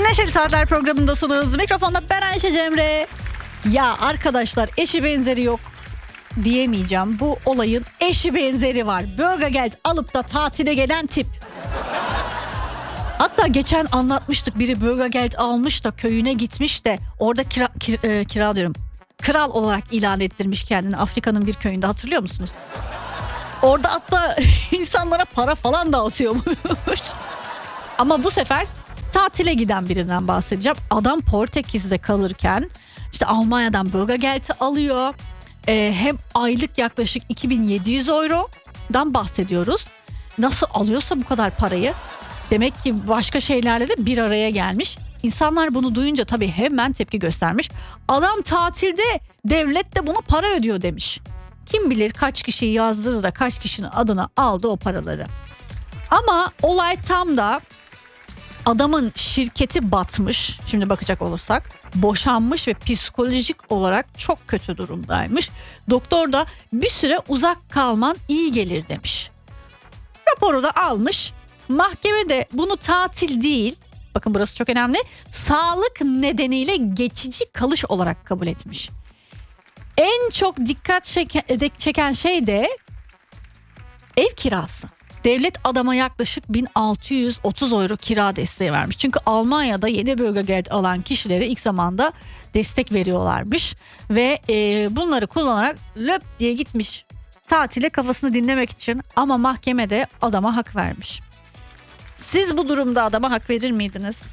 Neşeli Saatler programındasınız. Mikrofonda ben Ayşe Cemre. Ya arkadaşlar, eşi benzeri yok diyemeyeceğim. Bu olayın eşi benzeri var. Bürgergeld alıp da tatile gelen tip. Hatta geçen anlatmıştık, biri Bürgergeld almış da köyüne gitmiş de orada kira diyorum, kral olarak ilan ettirmiş kendini Afrika'nın bir köyünde, hatırlıyor musunuz? Orada hatta insanlara para falan dağıtıyormuş. Ama bu sefer tatile giden birinden bahsedeceğim. Adam Portekiz'de kalırken işte Almanya'dan Bürgergeld'i alıyor. Hem aylık yaklaşık 2700 eurodan bahsediyoruz. Nasıl alıyorsa bu kadar parayı, demek ki başka şeylerle de bir araya gelmiş. İnsanlar bunu duyunca tabii hemen tepki göstermiş. Adam tatilde, devlet de buna para ödüyor demiş. Kim bilir kaç kişiyi yazdırdı da kaç kişinin adına aldı o paraları. Ama olay tam da adamın şirketi batmış. Şimdi bakacak olursak boşanmış ve psikolojik olarak çok kötü durumdaymış. Doktor da bir süre uzak kalman iyi gelir demiş. Raporu da almış. Mahkeme de bunu tatil değil, bakın burası çok önemli, sağlık nedeniyle geçici kalış olarak kabul etmiş. En çok dikkat çeken şey de ev kirası. Devlet adama yaklaşık 1630 euro kira desteği vermiş. Çünkü Almanya'da yeni Bürgergeld alan kişilere ilk zamanda destek veriyorlarmış. Ve bunları kullanarak löp diye gitmiş tatile kafasını dinlemek için, ama mahkeme de adama hak vermiş. Siz bu durumda adama hak verir miydiniz?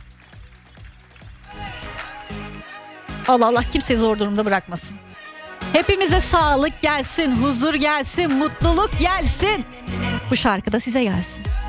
Allah Allah kimseyi zor durumda bırakmasın. Hepimize sağlık gelsin, huzur gelsin, mutluluk gelsin. Bu şarkı da size gelsin.